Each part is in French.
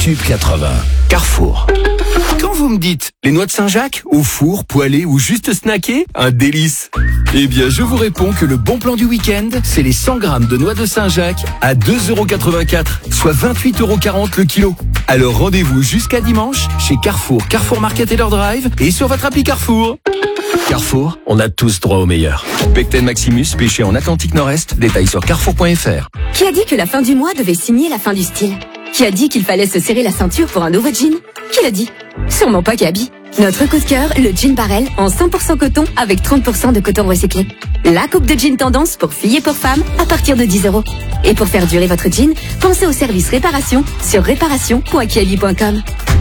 Tube 80. Carrefour. Quand vous me dites les noix de Saint-Jacques, au four, poêlées ou juste snackées, un délice. Eh bien, je vous réponds que le bon plan du week-end, c'est les 100 grammes de noix de Saint-Jacques à 2,84 €, soit 28,40 € le kilo. Alors rendez-vous jusqu'à dimanche chez Carrefour, Carrefour Market et leur drive et sur votre appli Carrefour. Carrefour, on a tous droit au meilleur. Pecten Maximus, pêché en Atlantique Nord-Est, détail sur carrefour.fr. Qui a dit que la fin du mois devait signer la fin du style? Qui a dit qu'il fallait se serrer la ceinture pour un nouveau jean? Qui l'a dit? Sûrement pas Gabi. Notre coup de cœur, le jean Barrel en 100% coton avec 30% de coton recyclé. La coupe de jean tendance pour filles et pour femmes à partir de 10 €. Et pour faire durer votre jean, pensez au service réparation sur réparation.kiabi.com.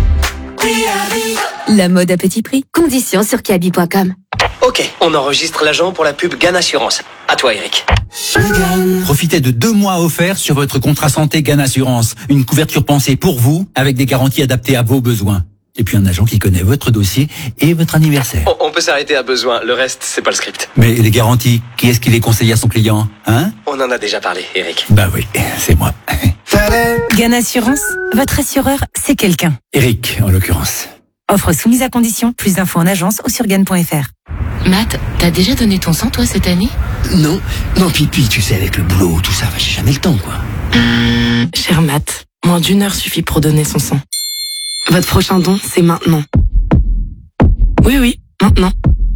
La mode à petit prix. Conditions sur kiabi.com. Ok, on enregistre l'agent pour la pub GAN Assurance. À toi, Eric. Profitez de 2 mois offerts sur votre contrat santé GAN Assurance. Une couverture pensée pour vous, avec des garanties adaptées à vos besoins. Et puis un agent qui connaît votre dossier et votre anniversaire. On peut s'arrêter à besoin, le reste, c'est pas le script. Mais les garanties, qui est-ce qui les conseille à son client, hein? On en a déjà parlé, Eric. Bah oui, c'est moi. GAN Assurance, votre assureur, c'est quelqu'un. Eric, en l'occurrence. Offre soumise à condition, plus d'infos en agence ou sur GAN.fr. Matt, t'as déjà donné ton sang, toi, cette année? Non, Pipi, tu sais, avec le boulot, tout ça, j'ai jamais le temps, quoi. Cher Matt, moins d'1 heure suffit pour donner son sang. Votre prochain don, c'est maintenant. Oui, maintenant.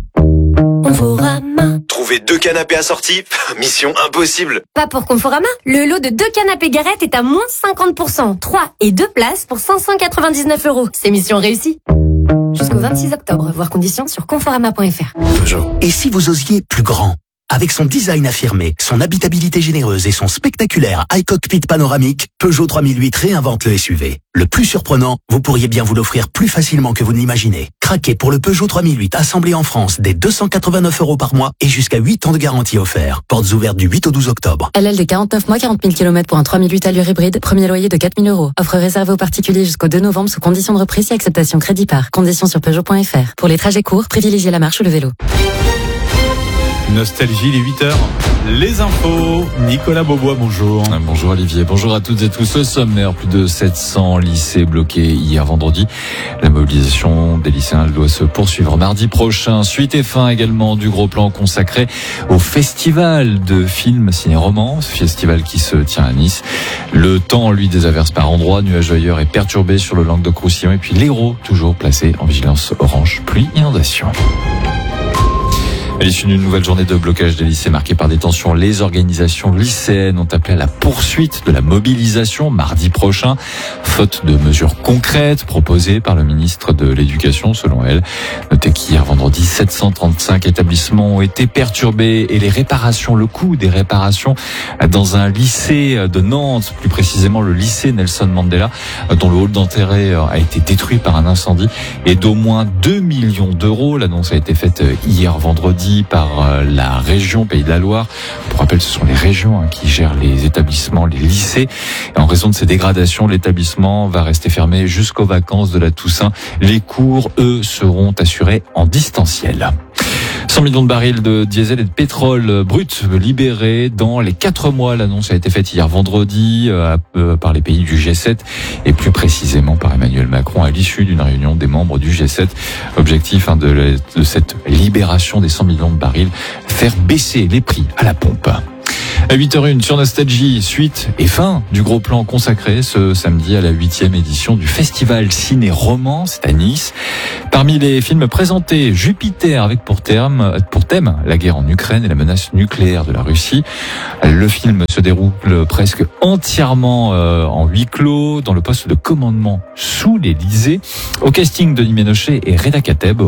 Conforama. Trouver 2 canapés assortis, mission impossible. Pas pour Conforama. Le lot de 2 canapés Garrett est à moins 50%. 3 et 2 places pour 599 €. C'est mission réussie. Jusqu'au 26 octobre. Voir conditions sur conforama.fr. Peugeot. Et si vous osiez plus grand? Avec son design affirmé, son habitabilité généreuse et son spectaculaire iCockpit panoramique, Peugeot 3008 réinvente le SUV. Le plus surprenant, vous pourriez bien vous l'offrir plus facilement que vous ne l'imaginez. Craquez pour le Peugeot 3008 assemblé en France dès 289 € par mois et jusqu'à 8 ans de garantie offert. Portes ouvertes du 8 au 12 octobre. LLD 49 mois, 40 000 km pour un 3008 allure hybride. Premier loyer de 4 000 €. Offre réservée aux particuliers jusqu'au 2 novembre sous conditions de reprise et acceptation crédit par. Conditions sur Peugeot.fr. Pour les trajets courts, privilégiez la marche ou le vélo. Nostalgie, les 8h. Les infos. Nicolas Beaubois, bonjour. Bonjour Olivier, bonjour à toutes et tous. Au sommaire, plus de 700 lycées bloqués hier vendredi. La mobilisation des lycéens doit se poursuivre mardi prochain. Suite et fin également du gros plan consacré au festival de films ciné-romans, ce festival qui se tient à Nice. Le temps, lui, des averses par endroits, nuages ailleurs et perturbé sur le Languedoc-Roussillon. Et puis l'Hérault, toujours placé en vigilance orange, pluie, inondation. À l'issue d'une nouvelle journée de blocage des lycées marquée par des tensions, les organisations lycéennes ont appelé à la poursuite de la mobilisation mardi prochain, faute de mesures concrètes proposées par le ministre de l'Éducation, selon elle. Notez qu'hier vendredi, 735 établissements ont été perturbés et le coût des réparations dans un lycée de Nantes, plus précisément le lycée Nelson Mandela, dont le hall d'entrée a été détruit par un incendie, et d'au moins 2 millions d'euros. L'annonce a été faite hier vendredi par la région Pays de la Loire. Pour rappel, ce sont les régions qui gèrent les établissements, les lycées. Et en raison de ces dégradations, l'établissement va rester fermé jusqu'aux vacances de la Toussaint. Les cours, eux, seront assurés en distanciel. 100 millions de barils de diesel et de pétrole brut libérés dans les 4 mois. L'annonce a été faite hier vendredi par les pays du G7 et plus précisément par Emmanuel Macron à l'issue d'une réunion des membres du G7. Objectif de cette libération des 100 millions de barils, faire baisser les prix à la pompe. À 8h01 sur Nostalgie, suite et fin du gros plan consacré ce samedi à la 8e édition du festival ciné-roman, c'est à Nice. Parmi les films présentés, Jupiter avec pour thème la guerre en Ukraine et la menace nucléaire de la Russie. Le film se déroule presque entièrement en huis clos dans le poste de commandement sous l'Élysée. Au casting, Denis Ménochet et Reda Kateb,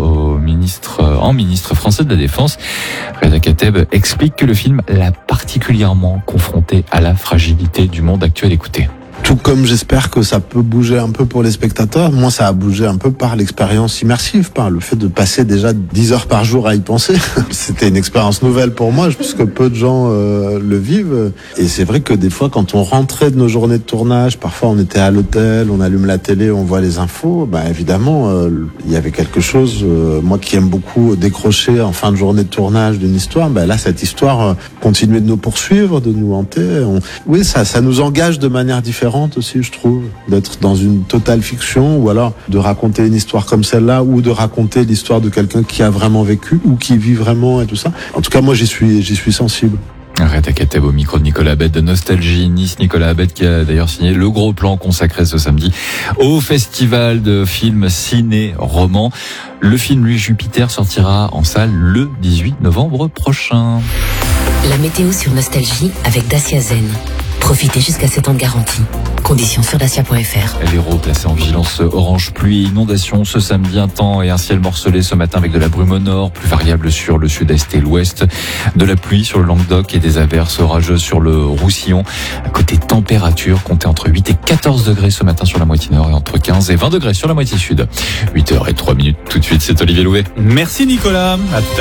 ministre français de la Défense. Reda Kateb explique que le film l'a particulièrement confronté à la fragilité du monde actuel. Écoutez. Tout comme j'espère que ça peut bouger un peu pour les spectateurs, moi ça a bougé un peu par l'expérience immersive, par le fait de passer déjà 10 heures par jour à y penser. C'était une expérience nouvelle pour moi, puisque peu de gens le vivent. Et c'est vrai que des fois, quand on rentrait de nos journées de tournage, parfois on était à l'hôtel, on allume la télé, on voit les infos, évidemment, il y avait quelque chose, moi qui aime beaucoup décrocher en fin de journée de tournage d'une histoire, là cette histoire continuait de nous poursuivre, de nous hanter. Oui, ça nous engage de manière différente différente aussi, je trouve, d'être dans une totale fiction ou alors de raconter une histoire comme celle-là ou de raconter l'histoire de quelqu'un qui a vraiment vécu ou qui vit vraiment et tout ça. En tout cas, moi, j'y suis sensible. Reda Kateb au micro de Nicolas Abed de Nostalgie Nice. Nicolas Abed qui a d'ailleurs signé le gros plan consacré ce samedi au festival de films ciné-roman. Le film Lui Jupiter sortira en salle le 18 novembre prochain. La météo sur Nostalgie avec Dacia Zen. Profitez jusqu'à 7 ans de garantie. Conditions sur dacia.fr. L'Hérault placé en vigilance orange pluie et inondation ce samedi. Un temps et un ciel morcelé ce matin avec de la brume au nord, plus variable sur le sud-est et l'ouest. De la pluie sur le Languedoc et des averses orageuses sur le Roussillon. À côté température, comptez entre 8 et 14 degrés ce matin sur la moitié nord et entre 15 et 20 degrés sur la moitié sud. 8h03 tout de suite, c'est Olivier Louet. Merci Nicolas. À tout à l'heure.